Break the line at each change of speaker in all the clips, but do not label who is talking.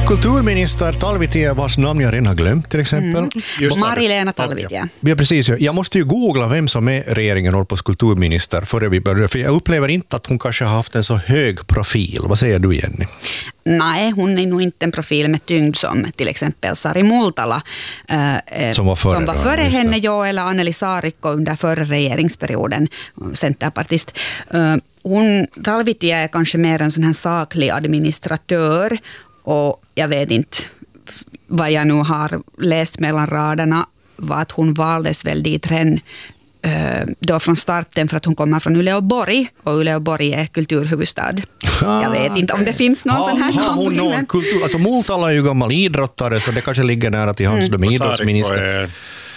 Kulturminister Talvitie, vars namn jag redan har glömt till exempel.
Marilena Talvitie.
Ja, precis. Jag måste ju googla vem som är regeringen Norrbottens kulturminister före vi börjar, för jag upplever inte att hon kanske har haft en så hög profil. Vad säger du, Jenny?
Nej, hon är nog inte en profil med tyngd som till exempel Sari Multala
som var före
henne, eller Anneli Saarikko under förra regeringsperioden, centerpartist. Talvitie är kanske mer en sån här saklig administratör, och jag vet inte vad jag nu har läst mellan raderna, var att hon valdes väl dit redan då från starten för att hon kommer från Uleåborg, och Uleåborg är kulturhuvudstad. Jag vet inte om det finns någon sån här
någon kultur. Alltså Multala är ju gammal idrottare, så det kanske ligger nära till hans idrottsminister.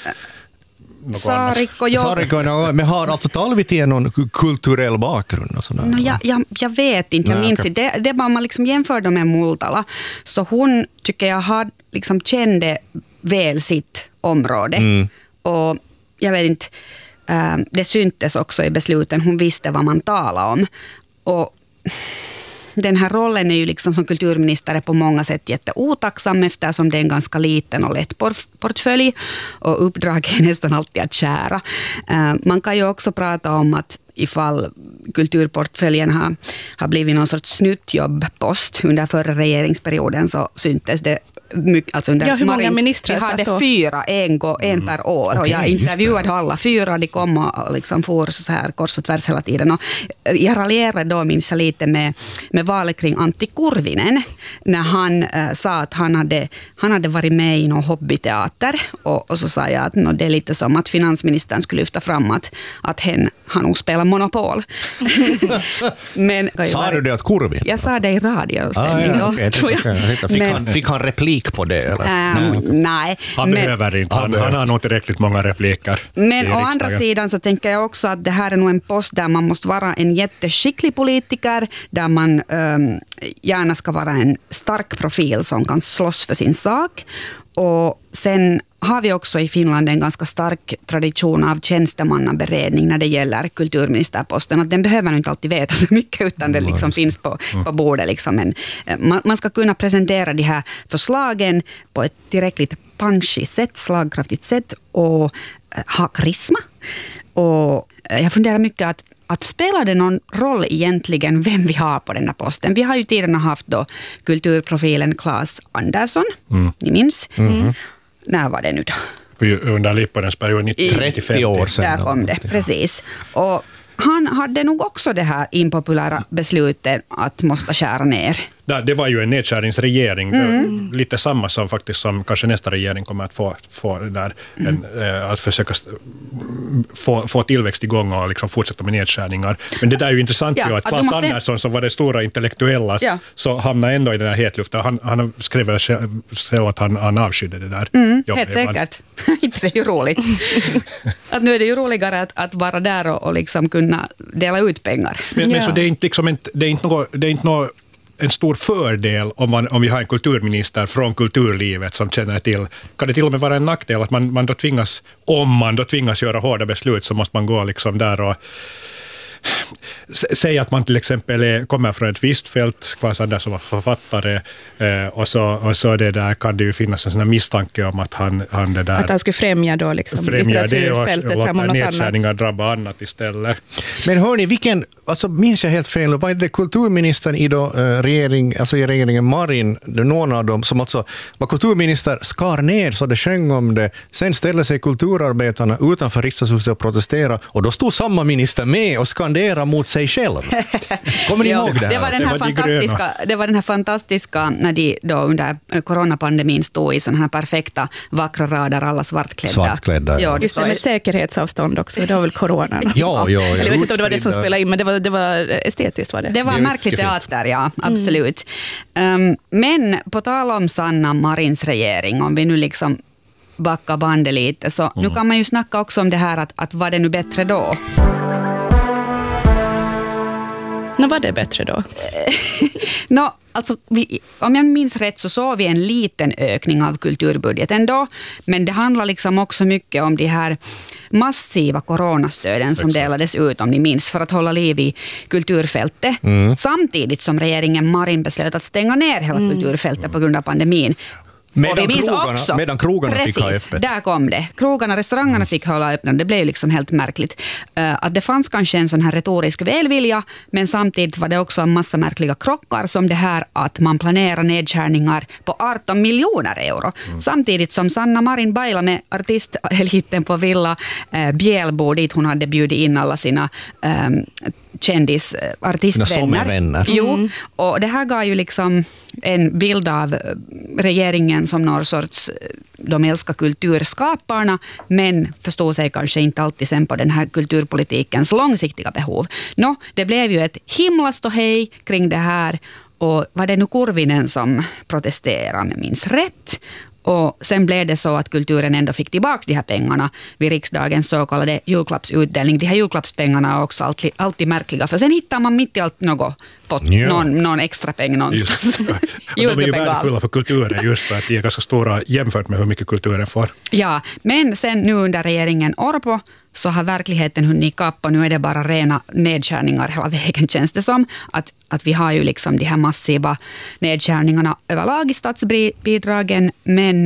Saarikko, men har alltså Talvitie någon kulturell bakgrund? Och
jag vet inte, jag minns inte. Det är bara man liksom jämför dem med Multala, så hon tycker jag har liksom kände väl sitt område. Och jag vet inte, det syntes också i besluten, hon visste vad man talade om. Och den här rollen är ju liksom som kulturminister på många sätt jätteotacksam, eftersom det är en ganska liten och lätt portfölj, och uppdrag är nästan alltid att kära. Man kan ju också prata om att ifall kulturportföljen har blivit någon sorts snuttjobbpost under förra regeringsperioden, så syntes det mycket. Alltså under
hur många ministrar
vi hade 4, en per år, och jag intervjuade alla 4, de kom och liksom for så här kors och tvärs hela tiden. Och jag raljerade då, minns jag lite, med valet kring Antti Kurvinen, när han sa att han hade varit med i någon hobbyteater, och så sa jag att det är lite som att finansministern skulle lyfta fram att han nog spelar Monopol. Men,
sa du det att Kurvin?
Jag sa det i radio.
Fick han replik på det? Eller?
Nej.
Han behöver inte. Han har nog tillräckligt många repliker.
Men å andra sidan så tänker jag också att det här är nog en post där man måste vara en jätteskicklig politiker, där man gärna ska vara en stark profil som kan slåss för sin sak. Och sen har vi också i Finland en ganska stark tradition av tjänstemannaberedning när det gäller kulturministerposten. Att den behöver inte alltid veta så mycket, utan det liksom finns på bordet. Liksom. Men man ska kunna presentera de här förslagen på ett tillräckligt punchy sätt, slagkraftigt sätt, och ha karisma. Och jag funderar mycket att spelar det någon roll egentligen vem vi har på den här posten? Vi har ju tidigare haft då kulturprofilen Claes Andersson, ni minns. När var det nu då?
Under Lipponens period
30 år sedan.
Där kom det, precis. Och han hade nog också det här impopulära beslutet att måste skära ner.
Det var ju en nedskärningsregering, lite samma som faktiskt som kanske nästa regering kommer att få där, att försöka få tillväxt igång och liksom fortsätta med nedskärningar. Men det där är ju intressant ju att Claes Andersson, som var det stora intellektuella, så hamnade ändå i den här hetluften. Han skrev själv att han avskydde det där.
Helt säkert. Inte det är ju roligt. Att nu är det ju roligare att vara där och liksom kunna dela ut pengar.
Men så det är inte liksom det är inte något en stor fördel om vi har en kulturminister från kulturlivet som känner till. Kan det till och med vara en nackdel att man då tvingas, om man då tvingas göra hårda beslut, så måste man gå liksom där och säga att man till exempel kommer från ett visst fält, Claes Andersson var författare, och så det där kan det ju finnas en sån här misstanke om att han det där...
Att han skulle främja då liksom litteraturfältet
och
framom något annat.
Nedskärningar drabbar annat istället.
Men hörni, minns jag helt fel, var det kulturministern i då i regeringen Marin, någon av dem som alltså var kulturminister, skar ner så det sjöng om det, sen ställde sig kulturarbetarna utanför riksdagshuset och protestera, och då stod samma minister med och skandera mot sig själv. Kommer ni ihåg det här?
Det var den här fantastiska när de då under coronapandemin stod i sådana här perfekta vackra rader, alla svartklädda.
Ja, just det, med säkerhetsavstånd också, det var väl coronan.
Ja.
Jag vet inte om det var det som spelade in, men det var estetiskt var det.
Det var en märklig teater, ja, absolut. Men på tal om Sanna Marins regering, om vi nu liksom backar bandet lite, så nu kan man ju snacka också om det här att var det nu bättre då?
Var det bättre då?
Alltså, om jag minns rätt så såg vi en liten ökning av kulturbudgeten då, men det handlar liksom också mycket om de här massiva coronastöden som delades ut, om ni minns, för att hålla liv i kulturfältet. Samtidigt som regeringen Marin beslöt att stänga ner hela kulturfältet på grund av pandemin.
Medan krogarna fick ha öppet.
Där kom det. Krogarna, restaurangerna fick hålla öppna. Det blev liksom helt märkligt. Att det fanns kanske en sån här retorisk välvilja, men samtidigt var det också en massa märkliga krockar, som det här att man planerar nedskärningar på 18 miljoner euro. Samtidigt som Sanna Marin bailade med artisteliten på Villa Bjälbo, dit hon hade bjudit in alla sina artistvänner. Jo, och det här gav ju liksom en bild av regeringen som någon sorts, de älskar kulturskaparna, men förstår sig kanske inte alltid sen på den här kulturpolitikens långsiktiga behov. Det blev ju ett himla ståhej kring det här, och var det nu Kurvinen som protesterade, om jag minns rätt. Och sen blev det så att kulturen ändå fick tillbaka de här pengarna vid riksdagens så kallade julklappsutdelning. De här julklappspengarna är också alltid märkliga, för sen hittar man mitt i allt någon extra pengar någonstans.
De är ju värdefulla för kulturen just för att de är ganska stora jämfört med hur mycket kulturen får.
Ja, men sen nu under regeringen Orpo så har verkligheten hunnit kapp, och nu är det bara rena nedskärningar hela vägen, känns det som. Att vi har ju liksom de här massiva nedskärningarna överlag i statsbidragen, men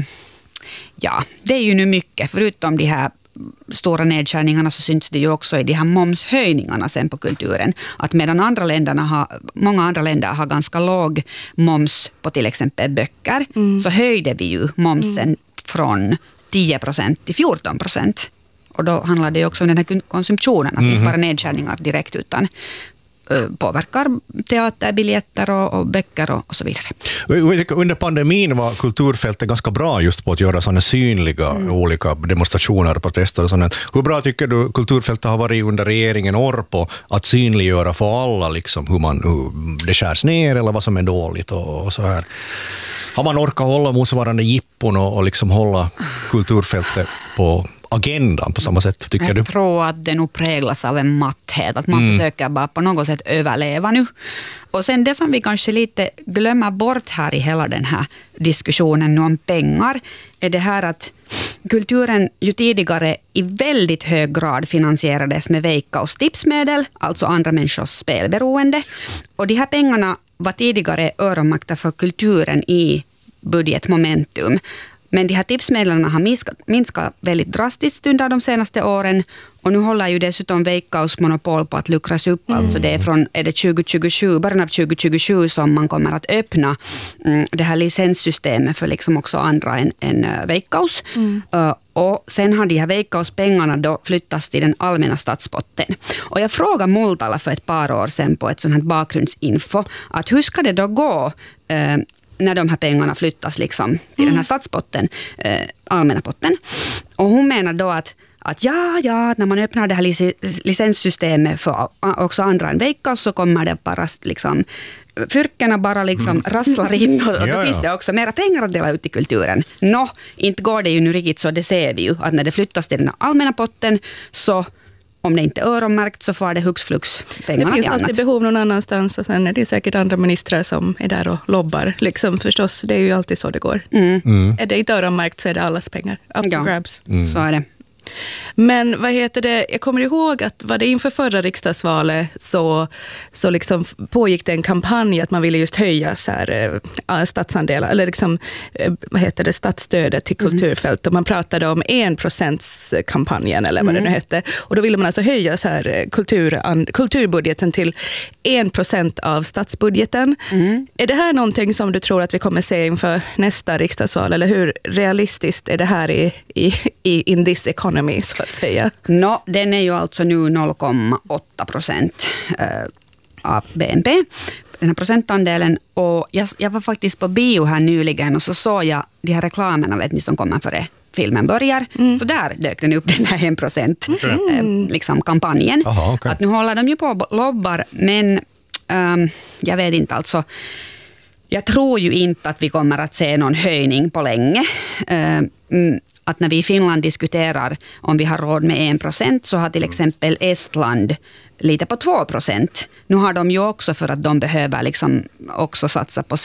det är ju nu mycket. Förutom de här stora nedskärningarna så syns det ju också i de här momshöjningarna sen på kulturen. Att medan många andra länder har ganska låg moms på till exempel böcker, så höjde vi ju momsen från 10% till 14%. Och då handlar det ju också om den här konsumtionen, att inte bara nedskärningar direkt, utan påverkar teaterbiljetter och böcker och så vidare.
Under pandemin var kulturfältet ganska bra just på att göra sådana synliga olika demonstrationer och protester och sånt. Hur bra tycker du kulturfältet har varit under regeringen Orpo att synliggöra för alla liksom hur det skärs ner eller vad som är dåligt och så här? Har man orkat hålla motsvarande jippon och liksom hålla kulturfältet på agendan på samma sätt, tycker du?
Jag tror att det nog präglas av en matthet, att man försöker bara på något sätt överleva nu. Och sen det som vi kanske lite glömmer bort här i hela den här diskussionen nu om pengar, är det här att kulturen ju tidigare i väldigt hög grad finansierades med Veikkaus tipsmedel, alltså andra människors spelberoende. Och de här pengarna var tidigare öronmärkta för kulturen i budgetmomentum. Men de här tipsmedlen har minskat väldigt drastiskt under de senaste åren, och nu håller ju dessutom Veikkaus monopol på att luckras upp. Alltså det är från 2027, början av 2027 som man kommer att öppna det här licenssystemet för liksom också andra än Veikkaus. Och sen har de här Veikkaus-pengarna då flyttats till den allmänna statspotten. Och jag frågade Multala för ett par år sedan på ett sånt här bakgrundsinfo att hur ska det då gå när de här pengarna flyttas liksom till den här statspotten, allmänna potten. Och hon menar då att när man öppnar det här licenssystemet för också andra än Veikkaus så kommer det bara liksom fyrkorna bara liksom rasslar in och då finns det också mera pengar att dela ut i kulturen. Inte går det ju nu riktigt så, det ser vi ju att när det flyttas till den allmänna potten så om det inte är öronmärkt så får det hux flux pengarna.
Det finns alltid behov någon annanstans och sen är det säkert andra ministrar som är där och lobbar. Liksom, förstås, det är ju alltid så det går. Är det inte öronmärkt så är det allas pengar. Up to grabs.
Så är det.
Men vad heter det? Jag kommer ihåg att var det inför förra riksdagsvalet så liksom pågick det en kampanj att man ville just höja så här, statsandelar eller liksom, vad heter det, statsstödet till kulturfält. Och man pratade om 1%-kampanjen eller vad det nu hette. Och då ville man alltså höja så här, kulturbudgeten till 1% av statsbudgeten. Är det här någonting som du tror att vi kommer se inför nästa riksdagsval? Eller hur realistiskt är det här in this economy, så att säga?
Den är ju alltså nu 0,8% av BNP, den här procentandelen. Och jag var faktiskt på bio här nyligen och så såg jag de här reklamerna, vet ni, som kommer före filmen börjar. Så där dök den upp, den här 1% liksom kampanjen.
Aha, okay.
Att nu håller de ju på och lobbar, men jag vet inte alltså. Jag tror ju inte att vi kommer att se någon höjning på länge. att när vi i Finland diskuterar om vi har råd med 1%, så har till exempel Estland lite på 2%. Nu har de ju också, för att de behöver liksom också satsa på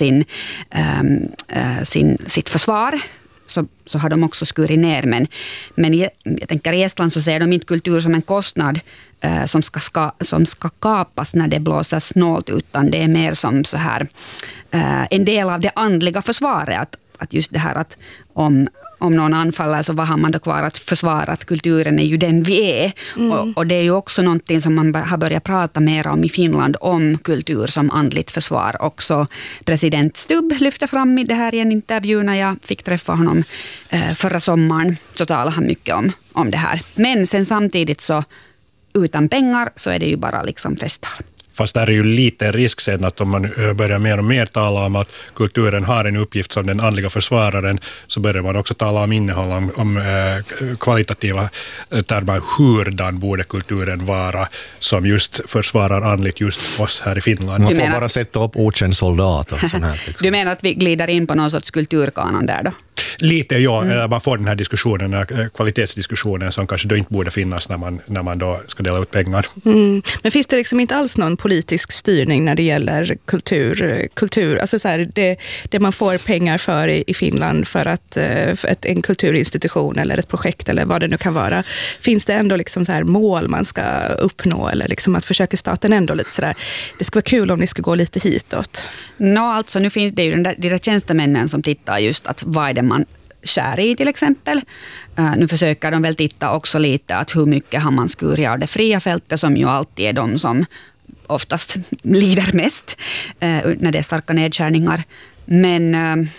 sitt försvar, så har de också skurit ner. Men jag tänker i Estland så ser de inte kultur som en kostnad som ska kapas när det blåser snålt, utan det är mer som så här en del av det andliga försvaret. Att just det här att om någon anfaller, så vad har man då kvar att försvara? Att kulturen är ju den vi är. Och det är ju också någonting som man har börjat prata mer om i Finland, om kultur som andligt försvar. Också president Stubb lyfte fram det här i en intervju när jag fick träffa honom förra sommaren. Så talade han mycket om det här. Men sen samtidigt så utan pengar så är det ju bara liksom festal.
Fast där är ju lite risk sen att om man börjar mer och mer tala om att kulturen har en uppgift som den andliga försvararen, så börjar man också tala om innehåll, om kvalitativa termer. Hurdan borde kulturen vara som just försvarar andligt just oss här i Finland?
Man får bara sätta upp okänd soldat och sånt här. Liksom.
Du menar att vi glider in på någon sorts kulturkanon där då?
Lite, ja. Man får den här diskussionen, den här kvalitetsdiskussionen som kanske då inte borde finnas när man då ska dela ut pengar.
Men finns det liksom inte alls någon politisk styrning när det gäller kultur? Alltså så här, det man får pengar för i Finland för att en kulturinstitution eller ett projekt eller vad det nu kan vara. Finns det ändå liksom så här mål man ska uppnå, eller liksom att försöka staten ändå lite sådär, det skulle vara kul om ni skulle gå lite hitåt?
Alltså nu finns det ju de där tjänstemännen som tittar just att vad är det man skär i till exempel. Nu försöker de väl titta också lite att hur mycket har man skurit av det fria fältet, som ju alltid är de som oftast lider mest när det är starka nedskärningar. Men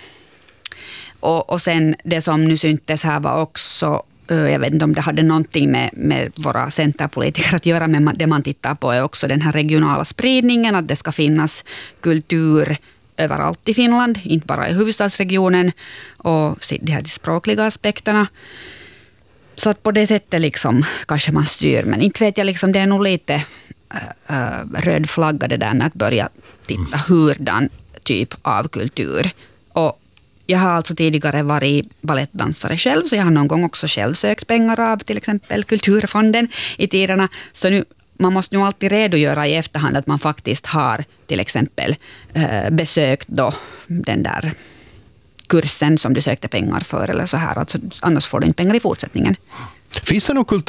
och sen det som nu syntes här var också, jag vet inte om det hade någonting med våra centerpolitiker att göra, men det man tittar på är också den här regionala spridningen, att det ska finnas kultur överallt i Finland, inte bara i huvudstadsregionen, och de här språkliga aspekterna. Så att på det sättet liksom kanske man styr, men inte vet jag, liksom, det är nog lite röd flagga det där med att börja titta hurdan typ av kultur. Och jag har alltså tidigare varit balettdansare själv, så jag har någon gång också själv sökt pengar av till exempel Kulturfonden i tiderna. Så nu, man måste ju alltid redogöra i efterhand att man faktiskt har till exempel besökt då den där kursen som du sökte pengar för eller så här. Alltså, annars får du inte pengar i fortsättningen.
Finns det någon kultur